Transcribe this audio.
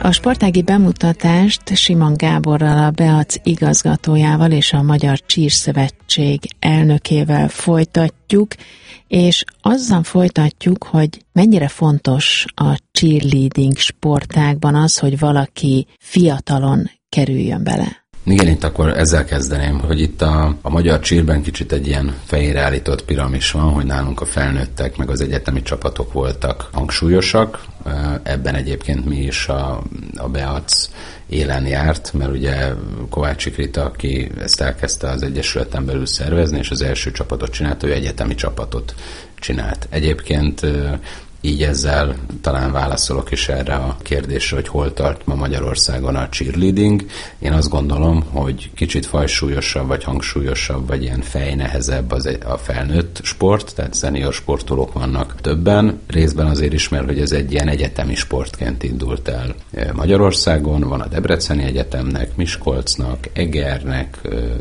A sportági bemutatást Simon Gáborral, a Beac igazgatójával és a Magyar Cheer-szövetség elnökével folytatjuk, és azzal folytatjuk, hogy mennyire fontos a cheerleading sportágban az, hogy valaki fiatalon kerüljön bele. Igen, itt akkor ezzel kezdeném, hogy itt a magyar cheerben kicsit egy ilyen fejére állított piramis van, hogy nálunk a felnőttek meg az egyetemi csapatok voltak hangsúlyosak. Ebben egyébként mi is a Beac élen járt, mert ugye Kovácsik Rita, aki ezt elkezdte az Egyesületen belül szervezni, és az első csapatot csinálta, ő egyetemi csapatot csinált. Egyébként így ezzel talán válaszolok is erre a kérdésre, hogy hol tart ma Magyarországon a cheerleading. Én azt gondolom, hogy kicsit fajsúlyosabb, vagy hangsúlyosabb, vagy ilyen fejnehezebb a felnőtt sport, tehát szenior sportolók vannak többen. Részben azért is, mert hogy ez egy ilyen egyetemi sportként indult el Magyarországon. Van a Debreceni Egyetemnek, Miskolcnak, Egernek,